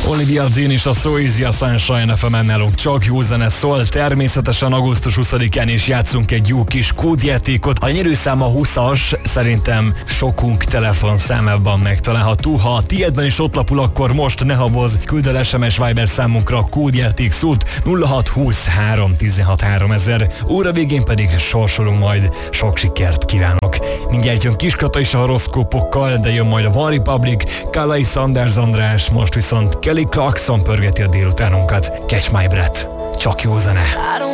Olivia Dean és a So Easy a Sunshine FM-en nálunk csak jó zene szól. Természetesen augusztus 20-án is játszunk egy jó kis kódjátékot. A nyerőszám a 20-as, szerintem sokunk telefonszámában megtalálható. Ha a tiédben is ott lapul, akkor most ne habozz, küld el SMS Viber számunkra a kódjáték szót 0620 316 3000. Óra végén pedig sorsolunk majd. Sok sikert kívánok! Mindjárt jön Kiskata is a horoszkópokkal, de jön majd a One Republic, Kalai Sanders András, most viszont Kelly Clarkson pörgeti a délutánunkat. Catch My Breath. Csak jó zene!